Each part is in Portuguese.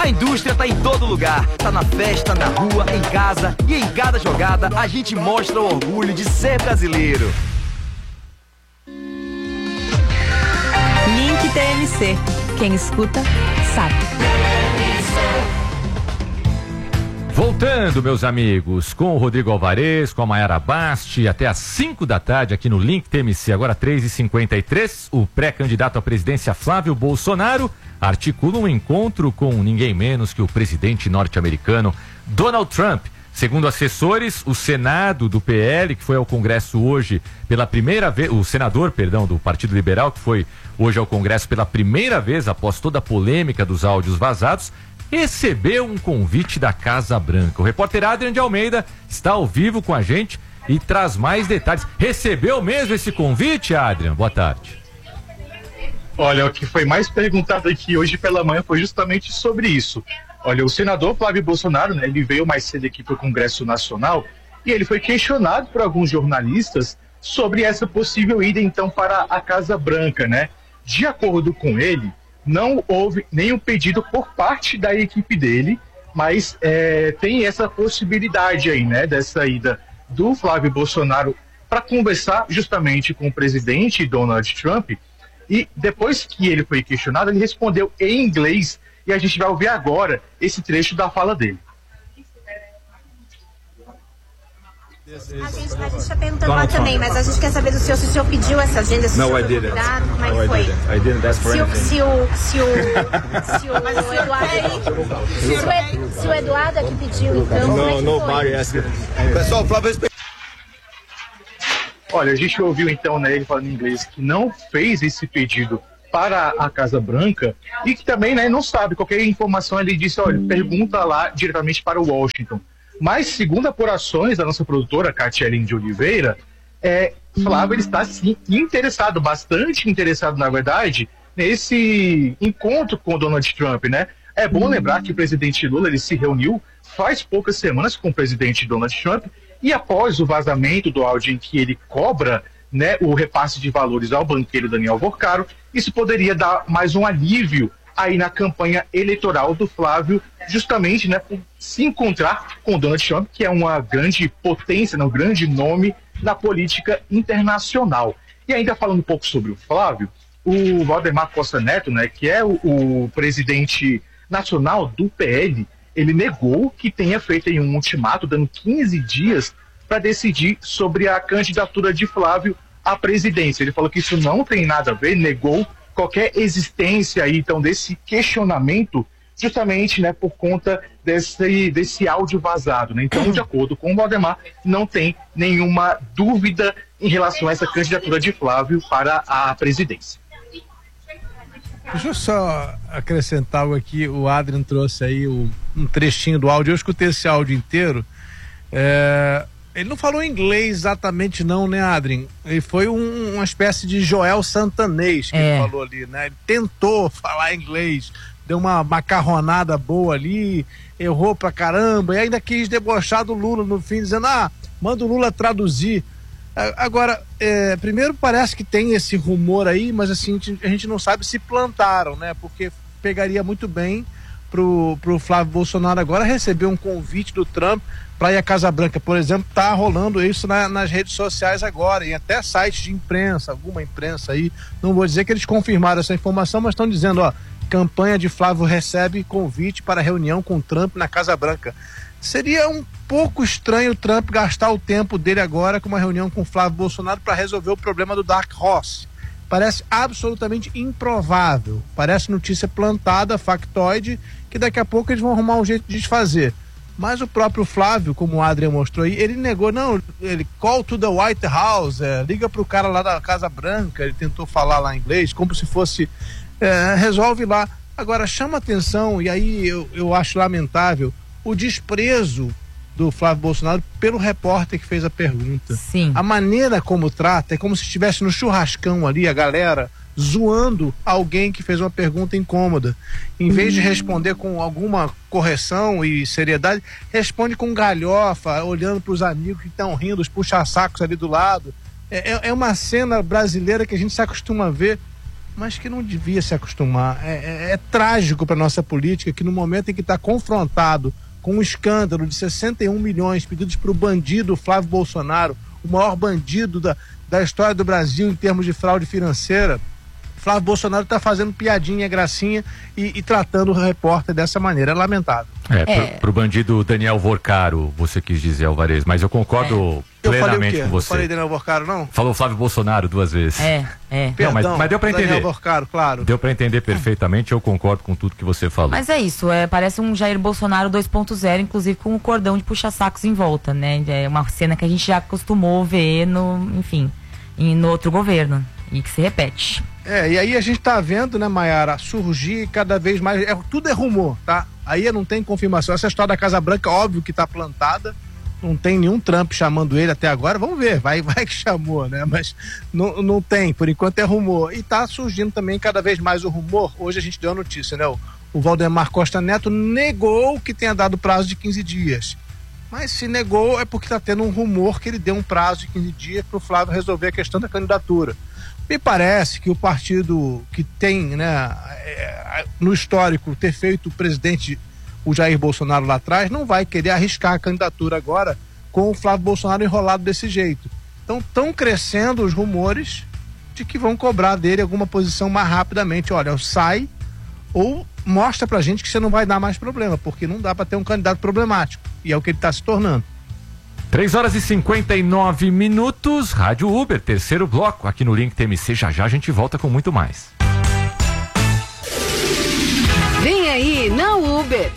A indústria tá em todo lugar, tá na festa, na rua, em casa e em cada jogada a gente mostra o orgulho de ser brasileiro. Link TMC. Quem escuta, sabe. Voltando, meus amigos, com o Rodrigo Alvarez, com a Mayara Basti, até às 5 da tarde aqui no Link TMC, agora 3h53, o pré-candidato à presidência Flávio Bolsonaro articula um encontro com ninguém menos que o presidente norte-americano Donald Trump. Segundo assessores, o Senado do PL, que foi ao Congresso hoje pela primeira vez, o senador, perdão, do Partido Liberal, que foi hoje ao Congresso pela primeira vez após toda a polêmica dos áudios vazados, recebeu um convite da Casa Branca. O repórter Adrian de Almeida está ao vivo com a gente e traz mais detalhes. Recebeu mesmo esse convite, Adrian? Boa tarde. Olha, o que foi mais perguntado aqui hoje pela manhã foi justamente sobre isso. Olha, o senador Flávio Bolsonaro, né, ele veio mais cedo aqui para o Congresso Nacional e ele foi questionado por alguns jornalistas sobre essa possível ida, então, para a Casa Branca, né? De acordo com ele, não houve nenhum pedido por parte da equipe dele, mas tem essa possibilidade aí, né, dessa ida do Flávio Bolsonaro para conversar justamente com o presidente Donald Trump. E depois que ele foi questionado, ele respondeu em inglês e a gente vai ouvir agora esse trecho da fala dele. A gente está perguntando lá também, mas a gente quer saber do senhor, se o senhor pediu essa agenda, se o senhor foi convidado, como é que foi? I didn't ask for anything. Se o Eduardo é que pediu, então, como é que nobody asked. Pessoal, Flávio... Olha, a gente ouviu então, né, ele falando em inglês que não fez esse pedido para a Casa Branca e que também, né, não sabe qualquer informação. Ele disse, olha, pergunta lá diretamente para o Washington. Mas, segundo apurações da nossa produtora, Catiele de Oliveira, Flávio ele está, sim, interessado, bastante interessado, na verdade, nesse encontro com o Donald Trump, né? É bom lembrar que o presidente Lula ele se reuniu faz poucas semanas com o presidente Donald Trump e após o vazamento do áudio em que ele cobra, né, o repasse de valores ao banqueiro Daniel Vorcaro, isso poderia dar mais um alívio aí na campanha eleitoral do Flávio, justamente, né, por se encontrar com o Donald Trump, que é uma grande potência, um grande nome na política internacional. E ainda falando um pouco sobre o Flávio, o Valdemar Costa Neto, né, que é o presidente nacional do PL, ele negou que tenha feito aí um ultimato, dando 15 dias para decidir sobre a candidatura de Flávio à presidência. Ele falou que isso não tem nada a ver, negou qualquer existência aí, então, desse questionamento, justamente, né, por conta desse áudio vazado, né? Então, de acordo com o Valdemar, não tem nenhuma dúvida em relação a essa candidatura de Flávio para a presidência. Deixa eu só acrescentar algo aqui. O Adrian trouxe aí um trechinho do áudio. Eu escutei esse áudio inteiro. Ele não falou inglês exatamente não, né, Adrian? Ele foi uma espécie de Joel Santanês que ele falou ali, né? Ele tentou falar inglês, deu uma macarronada boa ali, errou pra caramba, e ainda quis debochar do Lula no fim, dizendo, manda o Lula traduzir. Agora, primeiro parece que tem esse rumor aí, mas assim, a gente não sabe se plantaram, né? Porque pegaria muito bem pro Flávio Bolsonaro agora receber um convite do Trump para ir à Casa Branca, por exemplo. Tá rolando isso nas redes sociais agora, e até sites de imprensa, alguma imprensa aí, não vou dizer que eles confirmaram essa informação, mas estão dizendo, campanha de Flávio recebe convite para reunião com Trump na Casa Branca. Seria um pouco estranho o Trump gastar o tempo dele agora com uma reunião com Flávio Bolsonaro para resolver o problema do Dark Horse. Parece absolutamente improvável, parece notícia plantada, factoide, que daqui a pouco eles vão arrumar um jeito de desfazer. Mas o próprio Flávio, como o Adrian mostrou aí, ele negou, ele call to the White House, liga pro cara lá da Casa Branca, ele tentou falar lá em inglês, como se fosse, resolve lá. Agora, chama atenção, e aí eu acho lamentável, o desprezo do Flávio Bolsonaro pelo repórter que fez a pergunta. Sim. A maneira como trata é como se estivesse no churrascão ali, a galera zoando alguém que fez uma pergunta incômoda. Em vez de responder com alguma correção e seriedade, responde com galhofa, olhando para os amigos que estão rindo, os puxa-sacos ali do lado. É uma cena brasileira que a gente se acostuma a ver mas que não devia se acostumar. É trágico para nossa política que no momento em que está confrontado com um escândalo de 61 milhões pedidos para o bandido Flávio Bolsonaro, o maior bandido da história do Brasil em termos de fraude financeira, Flávio Bolsonaro está fazendo piadinha, gracinha e tratando o repórter dessa maneira. É lamentável. Pro bandido Daniel Vorcaro, você quis dizer, Alvarez, mas eu concordo plenamente com você. Eu falei Daniel Vorcaro, não? Falou Flávio Bolsonaro 2 vezes. Perdão, não, mas deu pra entender. Daniel Vorcaro, claro. Deu pra entender perfeitamente, eu concordo com tudo que você falou. Mas é isso, parece um Jair Bolsonaro 2.0, inclusive com o cordão de puxa-sacos em volta, né? É uma cena que a gente já acostumou ver no outro governo, e que se repete. E aí a gente tá vendo, né, Maiara, surgir cada vez mais, tudo é rumor, tá? Aí não tem confirmação. Essa história da Casa Branca, óbvio que tá plantada, não tem nenhum Trump chamando ele até agora, vamos ver, vai que chamou, né? Mas não tem, por enquanto é rumor. E tá surgindo também cada vez mais o rumor. Hoje a gente deu a notícia, né? O Valdemar Costa Neto negou que tenha dado prazo de 15 dias. Mas se negou é porque tá tendo um rumor que ele deu um prazo de 15 dias pro Flávio resolver a questão da candidatura. Me parece que o partido que tem, né, no histórico, ter feito o presidente, o Jair Bolsonaro lá atrás, não vai querer arriscar a candidatura agora com o Flávio Bolsonaro enrolado desse jeito. Então estão crescendo os rumores de que vão cobrar dele alguma posição mais rapidamente. Olha, sai ou mostra pra gente que você não vai dar mais problema, porque não dá pra ter um candidato problemático. E é o que ele tá se tornando. 3h59, Rádio Uber, terceiro bloco, aqui no Link TMC. Já a gente volta com muito mais. Vem aí na Uber.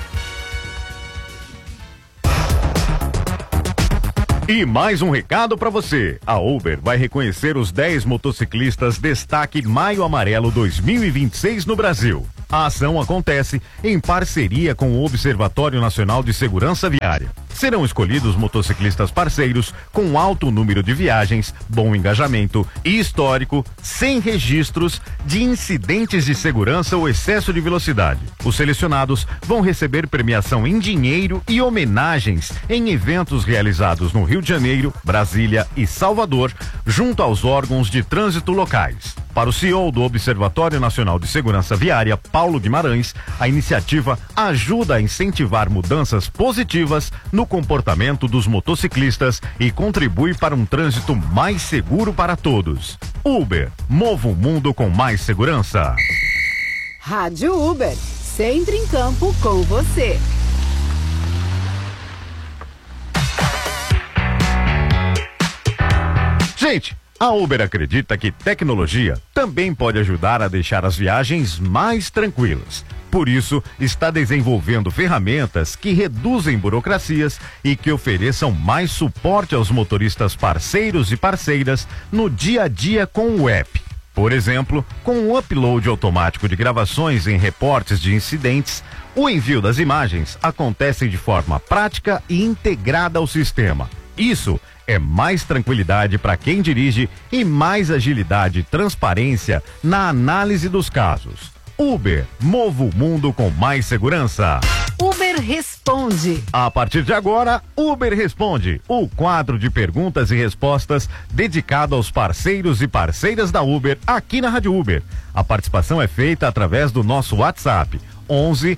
E mais um recado para você. A Uber vai reconhecer os 10 motociclistas Destaque Maio Amarelo 2026 no Brasil. A ação acontece em parceria com o Observatório Nacional de Segurança Viária. Serão escolhidos motociclistas parceiros com alto número de viagens, bom engajamento e histórico, sem registros de incidentes de segurança ou excesso de velocidade. Os selecionados vão receber premiação em dinheiro e homenagens em eventos realizados no Rio de Janeiro, Brasília e Salvador, junto aos órgãos de trânsito locais. Para o CEO do Observatório Nacional de Segurança Viária, Paulo Guimarães, a iniciativa ajuda a incentivar mudanças positivas no comportamento dos motociclistas e contribui para um trânsito mais seguro para todos. Uber, mova o mundo com mais segurança. Rádio Uber, sempre em campo com você. Gente, a Uber acredita que tecnologia também pode ajudar a deixar as viagens mais tranquilas. Por isso, está desenvolvendo ferramentas que reduzem burocracias e que ofereçam mais suporte aos motoristas parceiros e parceiras no dia a dia com o app. Por exemplo, com o upload automático de gravações em reportes de incidentes, o envio das imagens acontece de forma prática e integrada ao sistema. Isso é mais tranquilidade para quem dirige e mais agilidade e transparência na análise dos casos. Uber, mova o mundo com mais segurança. Uber Responde. A partir de agora, Uber Responde, o quadro de perguntas e respostas dedicado aos parceiros e parceiras da Uber aqui na Rádio Uber. A participação é feita através do nosso WhatsApp 11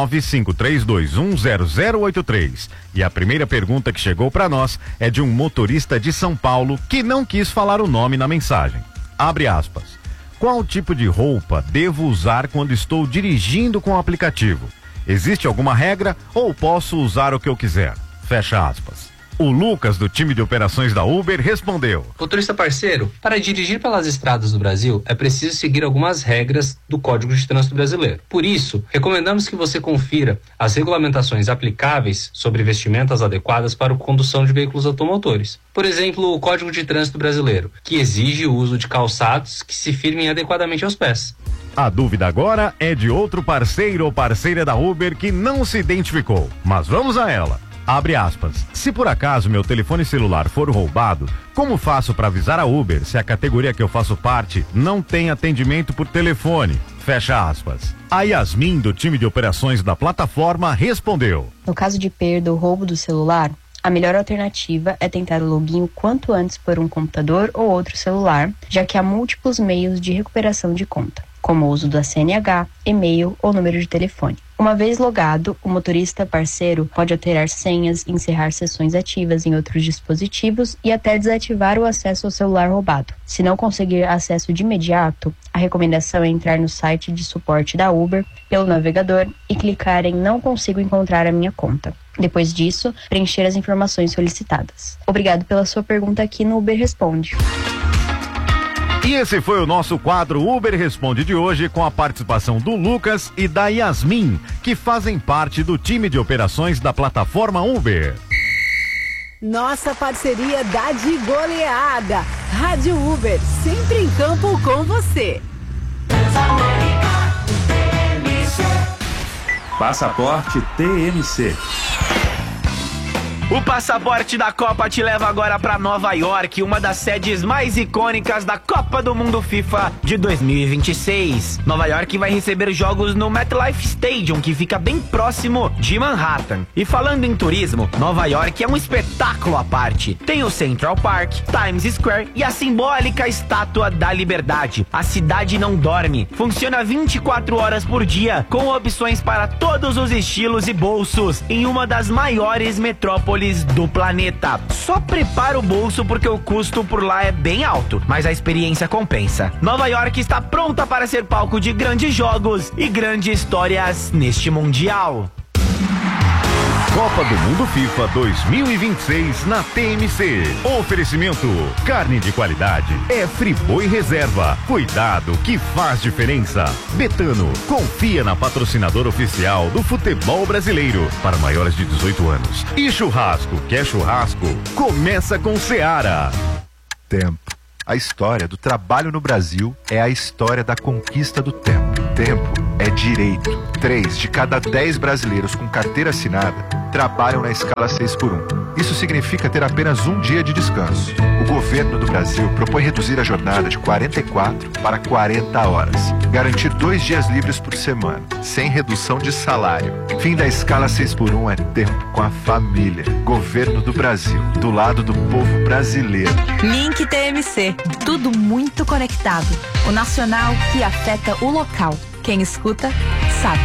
95321 0083. E a primeira pergunta que chegou para nós é de um motorista de São Paulo que não quis falar o nome na mensagem. Abre aspas. Qual tipo de roupa devo usar quando estou dirigindo com o aplicativo? Existe alguma regra ou posso usar o que eu quiser? Fecha aspas. O Lucas, do time de operações da Uber, respondeu. Motorista parceiro, para dirigir pelas estradas do Brasil, é preciso seguir algumas regras do Código de Trânsito Brasileiro. Por isso, recomendamos que você confira as regulamentações aplicáveis sobre vestimentas adequadas para a condução de veículos automotores. Por exemplo, o Código de Trânsito Brasileiro, que exige o uso de calçados que se firmem adequadamente aos pés. A dúvida agora é de outro parceiro ou parceira da Uber que não se identificou, mas vamos a ela. Abre aspas. Se por acaso meu telefone celular for roubado, como faço para avisar a Uber se a categoria que eu faço parte não tem atendimento por telefone? Fecha aspas. A Yasmin, do time de operações da plataforma, respondeu. No caso de perda ou roubo do celular, A melhor alternativa é tentar o login o quanto antes por um computador ou outro celular, já que há múltiplos meios de recuperação de conta, como o uso da CNH, e-mail ou número de telefone. Uma vez logado, o motorista parceiro pode alterar senhas, encerrar sessões ativas em outros dispositivos e até desativar o acesso ao celular roubado. Se não conseguir acesso de imediato, a recomendação é entrar no site de suporte da Uber pelo navegador e clicar em "Não consigo encontrar a minha conta". Depois disso, preencher as informações solicitadas. Obrigado pela sua pergunta aqui no Uber Responde. E esse foi o nosso quadro Uber Responde de hoje, com a participação do Lucas e da Yasmin, que fazem parte do time de operações da plataforma Uber. Nossa parceria dá de goleada. Rádio Uber, sempre em campo com você. Passaporte TMC. O passaporte da Copa te leva agora para Nova York, uma das sedes mais icônicas da Copa do Mundo FIFA de 2026. Nova York vai receber jogos no MetLife Stadium, que fica bem próximo de Manhattan. E falando em turismo, Nova York é um espetáculo à parte. Tem o Central Park, Times Square e a simbólica Estátua da Liberdade. A cidade não dorme, funciona 24 horas por dia, com opções para todos os estilos e bolsos, em uma das maiores metrópoles do planeta. Só prepara o bolso porque o custo por lá é bem alto, mas a experiência compensa. Nova York está pronta para ser palco de grandes jogos e grandes histórias neste Mundial. Copa do Mundo FIFA 2026 na TMC. Oferecimento: carne de qualidade é Friboi Reserva. Cuidado que faz diferença. Betano, confia na patrocinadora oficial do futebol brasileiro para maiores de 18 anos. E churrasco, quer churrasco? Começa com Seara. Tempo. A história do trabalho no Brasil é a história da conquista do tempo. Tempo é direito. 3 de cada 10 brasileiros com carteira assinada trabalham na escala 6x1. Isso significa ter apenas um dia de descanso. O governo do Brasil propõe reduzir a jornada de 44 para 40 horas. Garantir 2 dias livres por semana, sem redução de salário. Fim da escala 6x1 é tempo com a família. Governo do Brasil, do lado do povo brasileiro. Link TMC, tudo muito conectado. O nacional que afeta o local. Quem escuta, sabe.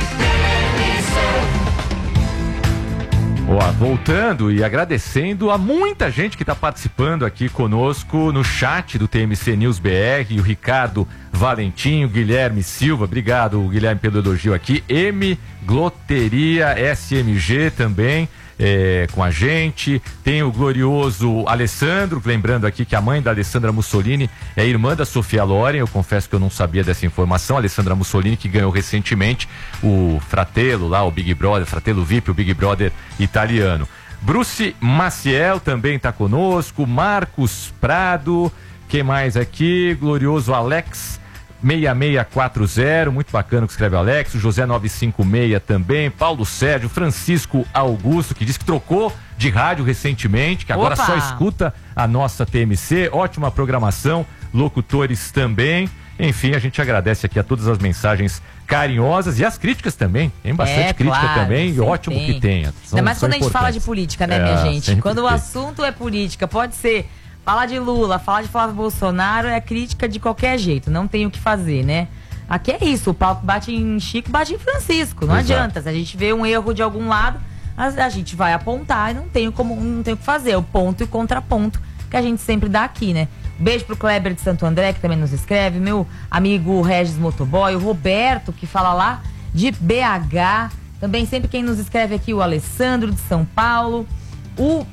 Voltando e agradecendo a muita gente que está participando aqui conosco no chat do TMC News BR, o Ricardo Valentim, o Guilherme Silva, obrigado Guilherme pelo elogio aqui, M Gloteria SMG também com a gente, tem o glorioso Alessandro, lembrando aqui que a mãe da Alessandra Mussolini é irmã da Sofia Loren, eu confesso que eu não sabia dessa informação, Alessandra Mussolini que ganhou recentemente o Fratello lá, o Big Brother, Fratello VIP, o Big Brother italiano. Bruce Maciel também está conosco, Marcos Prado, quem mais aqui? Glorioso Alex 6640, muito bacana o que escreve o Alex, o José 956 também, Paulo Sérgio, Francisco Augusto, que disse que trocou de rádio recentemente, que agora só escuta a nossa TMC, ótima programação, locutores também, enfim, a gente agradece aqui a todas as mensagens carinhosas e as críticas também, tem bastante crítica também, e ótimo que tenha. Ainda mais quando a gente fala de política, né, minha gente? Quando o assunto é política, pode ser falar de Lula, falar de Flávio Bolsonaro é crítica de qualquer jeito, não tem o que fazer, né? Aqui é isso, o palco bate em Chico, bate em Francisco, não adianta. Se a gente vê um erro de algum lado, a gente vai apontar e não tem o que fazer, o ponto e o contraponto que a gente sempre dá aqui, né? Beijo pro Kleber de Santo André, que também nos escreve, meu amigo Regis Motoboy, o Roberto, que fala lá de BH, também sempre quem nos escreve aqui, o Alessandro de São Paulo, o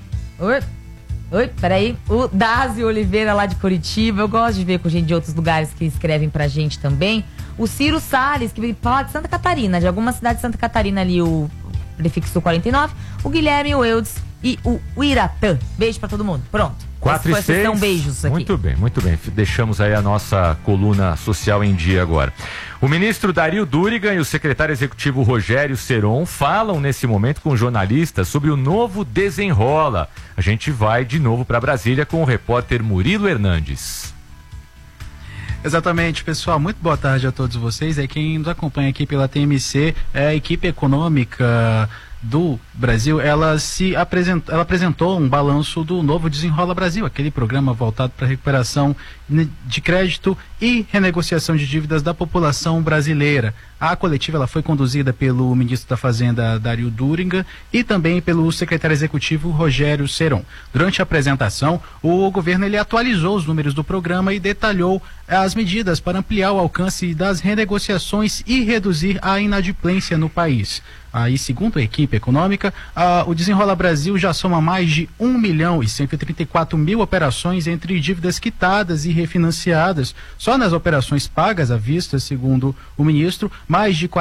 Dásio Oliveira lá de Curitiba, eu gosto de ver com gente de outros lugares que escrevem pra gente também. O Ciro Salles, que fala de Santa Catarina, de alguma cidade de Santa Catarina ali, o prefixo 49. O Guilherme, o Eudes e o Iratã. Beijo pra todo mundo. Pronto. 4 e 6. Beijos aqui. Muito bem, muito bem. Deixamos aí a nossa coluna social em dia agora. O ministro Dario Durigan e o secretário executivo Rogério Seron falam nesse momento com jornalistas sobre o novo Desenrola. A gente vai de novo para Brasília com o repórter Murilo Hernandes. Exatamente, pessoal, muito boa tarde a todos vocês. Quem nos acompanha aqui pela TMC é a equipe econômica do Brasil, ela apresentou um balanço do novo Desenrola Brasil, aquele programa voltado para recuperação de crédito e renegociação de dívidas da população brasileira. A coletiva ela foi conduzida pelo ministro da Fazenda, Dario Duriga, e também pelo secretário executivo, Rogério Seron. Durante a apresentação, o governo ele atualizou os números do programa e detalhou as medidas para ampliar o alcance das renegociações e reduzir a inadimplência no país. Aí, segundo a equipe econômica, o Desenrola Brasil já soma mais de 1.134.000 operações entre dívidas quitadas e refinanciadas. Só nas operações pagas à vista, segundo o ministro, mais de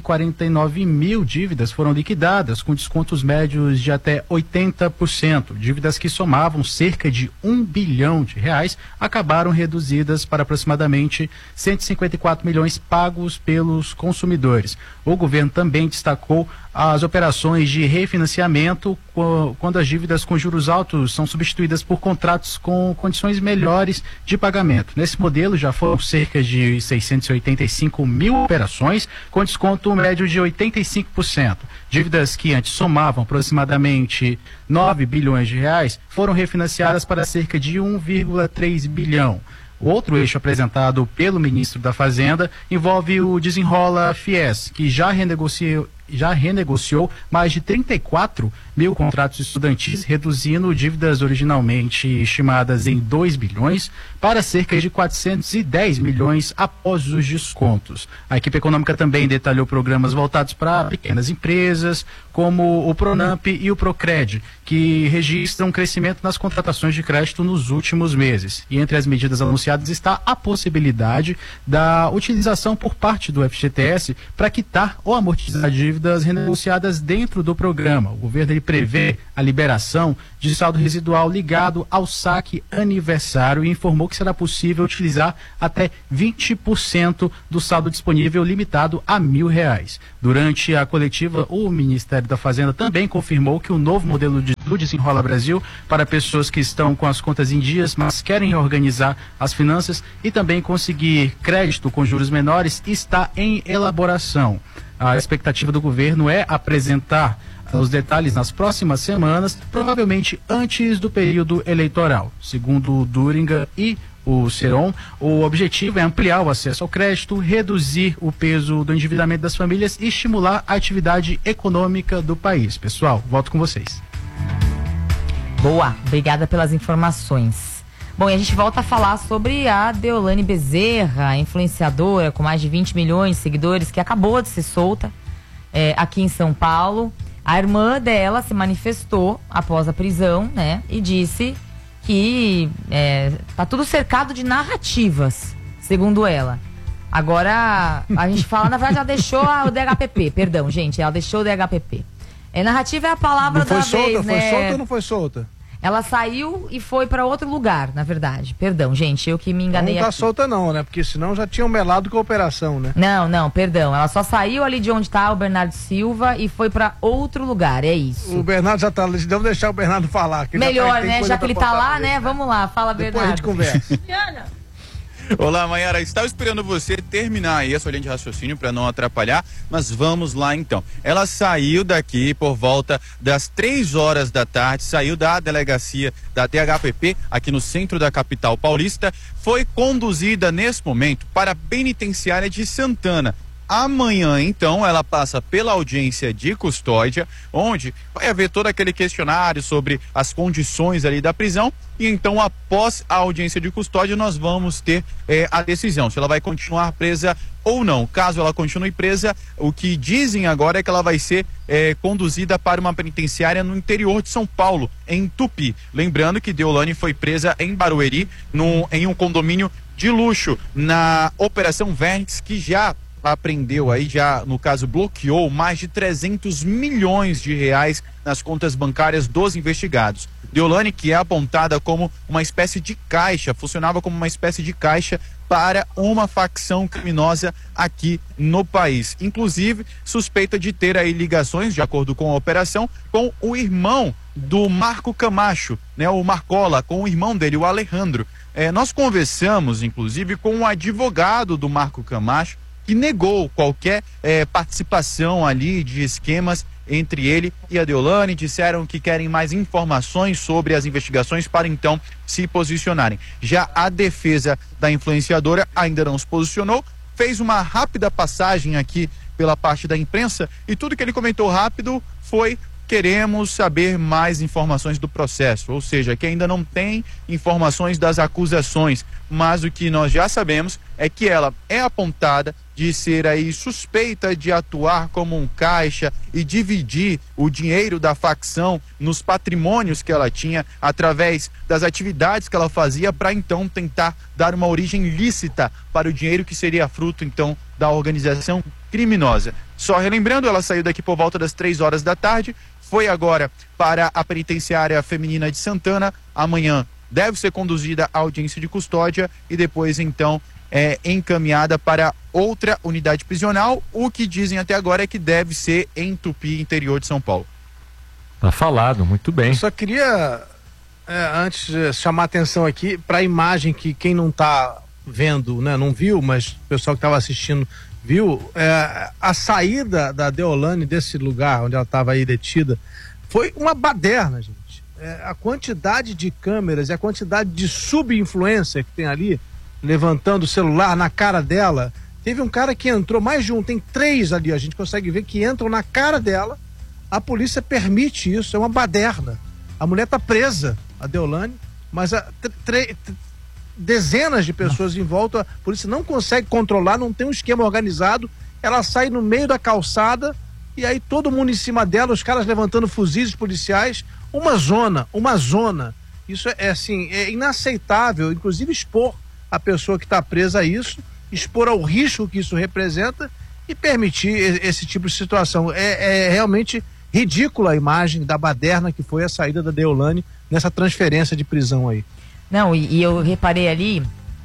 449.000 dívidas foram liquidadas, com descontos médios de até 80%. Dívidas que somavam cerca de R$1 bilhão acabaram reduzidas para aproximadamente 154 milhões pagos pelos consumidores. O governo também destacou as operações de refinanciamento quando as dívidas com juros altos são substituídas por contratos com condições melhores de pagamento. Nesse modelo já foram cerca de 685.000 operações com desconto médio de 85%. Dívidas que antes somavam aproximadamente R$9 bilhões foram refinanciadas para cerca de 1,3 bilhão. Outro eixo apresentado pelo ministro da Fazenda envolve o Desenrola Fies, que já renegociou mais de 34 mil contratos estudantis, reduzindo dívidas originalmente estimadas em 2 bilhões para cerca de 410 milhões após os descontos. A equipe econômica também detalhou programas voltados para pequenas empresas, como o Pronamp e o Procred, que registram crescimento nas contratações de crédito nos últimos meses. E entre as medidas anunciadas está a possibilidade da utilização por parte do FGTS para quitar ou amortizar dívidas renegociadas dentro do programa. O governo ele prevê a liberação de saldo residual ligado ao saque aniversário e informou que será possível utilizar até 20% do saldo disponível limitado a R$1.000. Durante a coletiva, o Ministério da Fazenda também confirmou que o novo modelo do Desenrola Brasil para pessoas que estão com as contas em dias, mas querem reorganizar as finanças e também conseguir crédito com juros menores está em elaboração. A expectativa do governo é apresentar os detalhes nas próximas semanas, provavelmente antes do período eleitoral. Segundo o Duriga e o Seron, o objetivo é ampliar o acesso ao crédito, reduzir o peso do endividamento das famílias e estimular a atividade econômica do país. Pessoal, volto com vocês. Boa, obrigada pelas informações. Bom, e a gente volta a falar sobre a Deolane Bezerra, influenciadora com mais de 20 milhões de seguidores, que acabou de ser solta aqui em São Paulo. A irmã dela se manifestou após a prisão, né? E disse que tá tudo cercado de narrativas, segundo ela. Agora, a gente fala, na verdade, ela deixou o DHPP, perdão, gente, ela deixou o DHPP. Narrativa é a palavra da vez, né? Foi solta ou não foi solta? Ela saiu e foi para outro lugar, na verdade. Perdão, gente, eu que me enganei aqui. Não tá solta não, né? Porque senão já tinham melado com a operação, né? Não, perdão. Ela só saiu ali de onde tá o Bernardo Silva e foi para outro lugar, é isso. O Bernardo já tá ali, vamos deixar o Bernardo falar. Que melhor, né? Já que ele tá lá, né? Vamos lá, fala, Bernardo. Depois a gente conversa. Olá, Mayara, estava esperando você terminar aí a sua linha de raciocínio para não atrapalhar, mas vamos lá então. Ela saiu daqui por volta das 3 horas da tarde, saiu da delegacia da DHPP aqui no centro da capital paulista, foi conduzida nesse momento para a penitenciária de Santana. Amanhã, então, ela passa pela audiência de custódia, onde vai haver todo aquele questionário sobre as condições ali da prisão. E então, após a audiência de custódia, nós vamos ter a decisão, se ela vai continuar presa ou não. Caso ela continue presa, o que dizem agora é que ela vai ser conduzida para uma penitenciária no interior de São Paulo, em Tupi. Lembrando que Deolane foi presa em Barueri, em um condomínio de luxo, na Operação Vernix, que já apreendeu aí, já no caso bloqueou mais de 300 milhões de reais nas contas bancárias dos investigados. Deolane, que é apontada como uma espécie de caixa, funcionava como uma espécie de caixa para uma facção criminosa aqui no país. Inclusive, suspeita de ter aí ligações, de acordo com a operação, com o irmão do Marco Camacho, né, o Marcola, com o irmão dele, o Alejandro. Nós conversamos, inclusive, com o advogado do Marco Camacho, que negou qualquer participação ali de esquemas entre ele e a Deolane. Disseram que querem mais informações sobre as investigações para então se posicionarem. Já a defesa da influenciadora ainda não se posicionou, fez uma rápida passagem aqui pela parte da imprensa e tudo que ele comentou rápido foi: queremos saber mais informações do processo, ou seja, que ainda não tem informações das acusações, mas o que nós já sabemos é que ela é apontada de ser aí suspeita de atuar como um caixa e dividir o dinheiro da facção nos patrimônios que ela tinha através das atividades que ela fazia para então tentar dar uma origem lícita para o dinheiro que seria fruto então da organização criminosa. Só relembrando, ela saiu daqui por volta das 3 horas da tarde, foi agora para a penitenciária feminina de Santana. Amanhã deve ser conduzida à audiência de custódia e depois então é encaminhada para outra unidade prisional. O que dizem até agora é que deve ser em Tupi, interior de São Paulo. Tá falado, muito bem. Eu só queria antes chamar a atenção aqui para a imagem que quem não tá vendo, né, não viu, mas o pessoal que estava assistindo viu, a saída da Deolane desse lugar onde ela estava aí detida foi uma baderna, gente. A quantidade de câmeras e a quantidade de sub-influencer que tem ali, levantando o celular na cara dela. Teve um cara que entrou, mais de um, tem 3 ali, a gente consegue ver que entram na cara dela. A polícia permite isso, é uma baderna. A mulher tá presa, a Deolane, mas dezenas de pessoas em volta, a polícia não consegue controlar, não tem um esquema organizado. Ela sai no meio da calçada e aí todo mundo em cima dela, os caras levantando fuzis policiais, uma zona. Isso é inaceitável, inclusive expor a pessoa que está presa a isso, expor ao risco que isso representa e permitir esse tipo de situação. É realmente ridícula a imagem da baderna que foi a saída da Deolane nessa transferência de prisão aí. Não, e eu reparei ali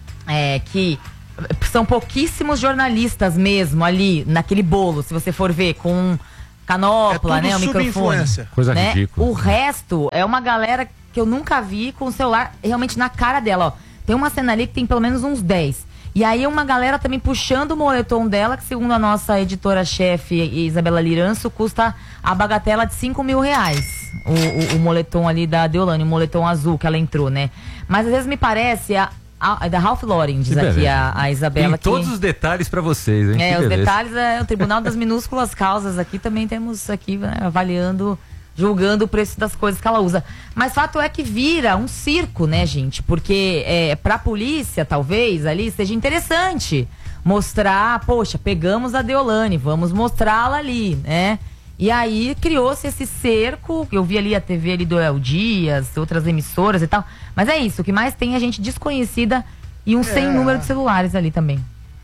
que são pouquíssimos jornalistas mesmo ali naquele bolo, se você for ver, com canopla, né, o microfone. Coisa né? ridícula. O resto é uma galera que eu nunca vi com o celular realmente na cara dela, ó. Tem uma cena ali que tem pelo menos uns 10. E aí uma galera também puxando o moletom dela, que segundo a nossa editora-chefe Isabela Liranço, custa a bagatela de R$5.000. O moletom ali da Deolane, o moletom azul que ela entrou, né? Mas às vezes me parece da Ralph Lauren, diz aqui a Isabela. Tem todos os detalhes pra vocês, hein? Os detalhes o Tribunal das Minúsculas Causas aqui também temos aqui, né, avaliando, julgando o preço das coisas que ela usa. Mas fato é que vira um circo, né, gente? Porque pra polícia, talvez, ali, seja interessante mostrar, poxa, pegamos a Deolane, vamos mostrá-la ali, né? E aí criou-se esse cerco, eu vi ali a TV ali do El Dias, outras emissoras e tal. Mas é isso, o que mais tem é gente desconhecida e um sem número de celulares ali também.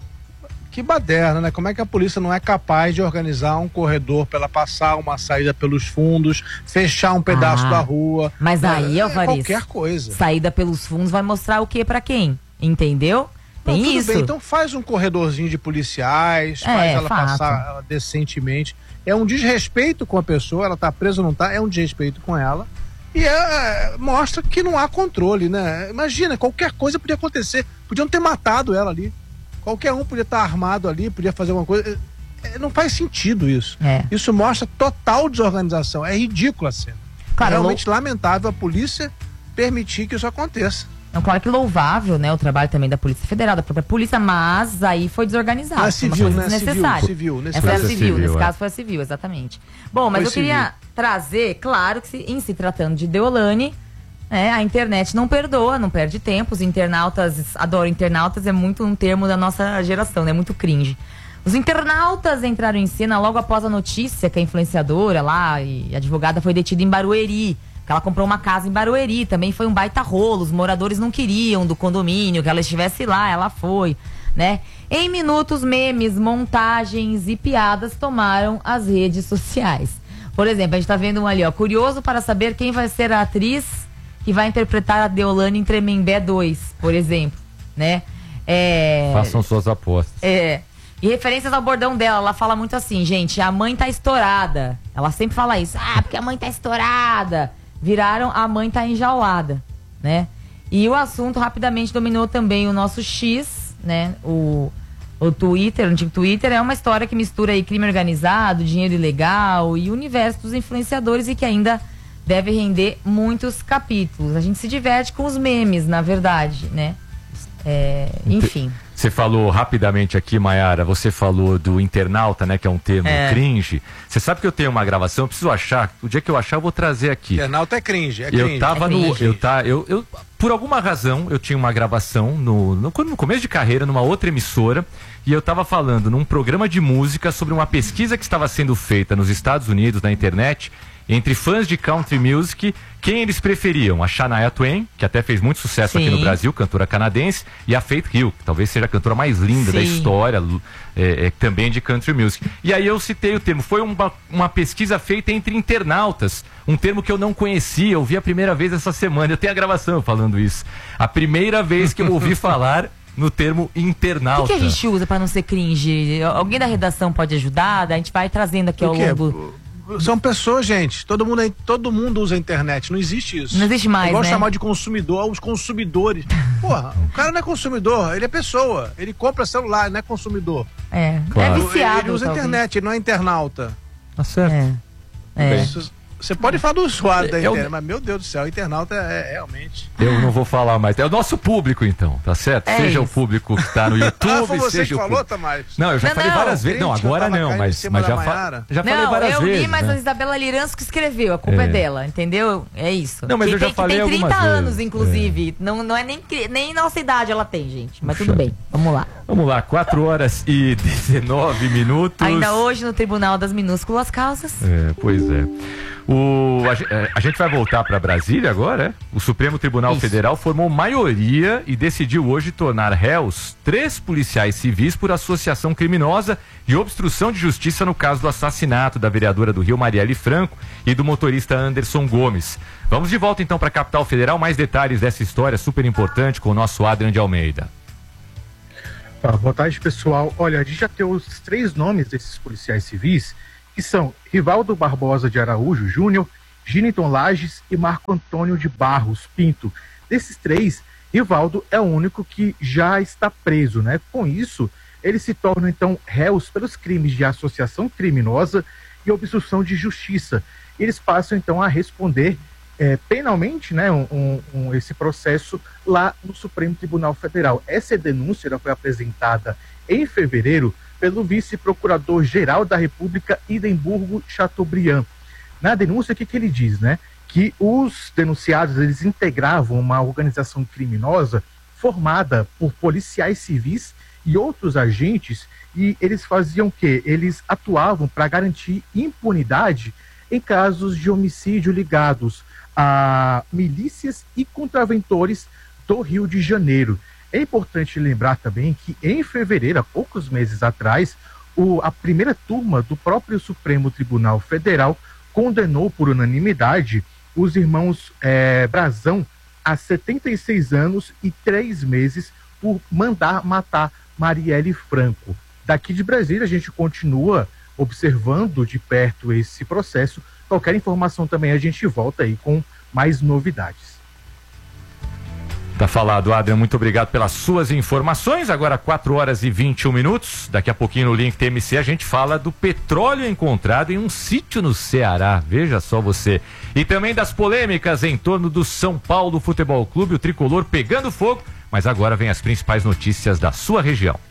Que baderna, né? Como é que a polícia não é capaz de organizar um corredor para ela passar uma saída pelos fundos, fechar um pedaço da rua? Mas aí, Alvarez, qualquer coisa. Saída pelos fundos vai mostrar o que para quem? Entendeu? Tem tudo isso. Bem, então faz um corredorzinho de policiais, faz ela passar decentemente. É um desrespeito com a pessoa, ela tá presa ou não tá, é um desrespeito com ela. E mostra que não há controle, né? Imagina, qualquer coisa podia acontecer. Podiam ter matado ela ali. Qualquer um podia estar armado ali, podia fazer alguma coisa. Não faz sentido isso. Isso mostra total desorganização. É ridículo a cena. Claro, é realmente lamentável a polícia permitir que isso aconteça. Não, claro que louvável, né, o trabalho também da Polícia Federal, da própria polícia, mas aí foi desorganizado. É civil, né? Civil. Nesse caso foi a civil, exatamente. Bom, mas eu queria trazer, claro que em se tratando de Deolane, a internet não perdoa, não perde tempo. Os internautas, adoro internautas, é muito um termo da nossa geração, né? Muito cringe. Os internautas entraram em cena logo após a notícia que a influenciadora lá e advogada foi detida em Barueri. Que ela comprou uma casa em Barueri, também foi um baita rolo. Os moradores não queriam do condomínio que ela estivesse lá, ela foi, né? Em minutos, memes, montagens e piadas tomaram as redes sociais. Por exemplo, a gente tá vendo um ali, ó, curioso para saber quem vai ser a atriz que vai interpretar a Deolane em Tremembé 2, por exemplo, né? Façam suas apostas. E referências ao bordão dela, ela fala muito assim, gente, a mãe tá estourada. Ela sempre fala isso, porque a mãe tá estourada. Viraram a mãe tá enjaulada, né? E o assunto rapidamente dominou também o nosso X, né? O O Twitter, o antigo Twitter, é uma história que mistura aí crime organizado, dinheiro ilegal e o universo dos influenciadores e que ainda deve render muitos capítulos. A gente se diverte com os memes, na verdade, né? Enfim. Você falou rapidamente aqui, Maiara, você falou do internauta, né? Que é um termo cringe. Você sabe que eu tenho uma gravação, eu preciso achar. O dia que eu achar, eu vou trazer aqui. Internauta é cringe, Eu tava por alguma razão, eu tinha uma gravação no começo de carreira, numa outra emissora, e eu tava falando num programa de música sobre uma pesquisa que estava sendo feita nos Estados Unidos, na internet, entre fãs de country music, quem eles preferiam? A Shania Twain, que até fez muito sucesso aqui no Brasil, cantora canadense, e a Faith Hill, que talvez seja a cantora mais linda da história, também de country music. E aí eu citei o termo, foi uma pesquisa feita entre internautas, um termo que eu não conhecia, eu vi a primeira vez essa semana, eu tenho a gravação falando isso. A primeira vez que eu ouvi falar no termo internauta. O que a gente usa para não ser cringe? Alguém da redação pode ajudar? A gente vai trazendo aqui ao longo... São pessoas, gente. Todo mundo usa a internet. Não existe isso. Não existe mais, igual né? chamar de consumidor, os consumidores. Porra, o cara não é consumidor, ele é pessoa. Ele compra celular, não é consumidor. Claro. É viciado. Ele usa a internet, ele não é internauta. Tá certo. Você pode falar do usuário da internet, mas meu Deus do céu, o internauta é realmente... Eu não vou falar mais. É o nosso público, então, tá certo? Seja o público que tá no YouTube, foi você seja que o falou, público... Tamires? Não, eu já falei várias vezes. Não, agora não, mas já falei várias vezes. Eu li, mas a Isabela Liranço que escreveu, a culpa é dela, entendeu? É isso. Não, mas eu já falei algumas vezes. Tem 30 anos, inclusive. Não é nem nossa idade ela tem, gente. Mas tudo bem, vamos lá. Vamos lá, 4 horas e 19 minutos. Ainda hoje no Tribunal das Minúsculas Causas. Pois é. A gente vai voltar para Brasília agora, O Supremo Tribunal Federal formou maioria e decidiu hoje tornar réus 3 policiais civis por associação criminosa e obstrução de justiça no caso do assassinato da vereadora do Rio, Marielle Franco, e do motorista Anderson Gomes. Vamos de volta então para a capital federal, mais detalhes dessa história super importante com o nosso Adrian de Almeida. Boa tarde, pessoal. Olha, a gente já tem os 3 nomes desses policiais civis, que são Rivaldo Barbosa de Araújo Júnior, Giniton Lages e Marco Antônio de Barros Pinto. Desses 3, Rivaldo é o único que já está preso, né? Com isso, eles se tornam então réus pelos crimes de associação criminosa e obstrução de justiça. Eles passam então a responder penalmente, né, esse processo lá no Supremo Tribunal Federal. Essa denúncia foi apresentada em fevereiro pelo vice-procurador-geral da República, Hidemburgo Chateaubriand. Na denúncia, o que ele diz, né? Que os denunciados, eles integravam uma organização criminosa formada por policiais civis e outros agentes, e eles faziam o quê? Eles atuavam para garantir impunidade em casos de homicídio ligados a milícias e contraventores do Rio de Janeiro. É importante lembrar também que em fevereiro, há poucos meses atrás, a primeira turma do próprio Supremo Tribunal Federal condenou por unanimidade os irmãos Brazão a 76 anos e 3 meses por mandar matar Marielle Franco. Daqui de Brasília a gente continua observando de perto esse processo. Qualquer informação também a gente volta aí com mais novidades. Tá falado, Adrian, muito obrigado pelas suas informações. Agora 4 horas e 21 minutos. Daqui a pouquinho no Link TMC a gente fala do petróleo encontrado em um sítio no Ceará. Veja só você. E também das polêmicas em torno do São Paulo Futebol Clube, o tricolor pegando fogo. Mas agora vem as principais notícias da sua região.